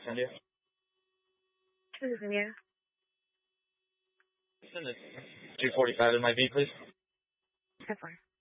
send you? This is Mia. Send it 245 in my V, please. That's fine.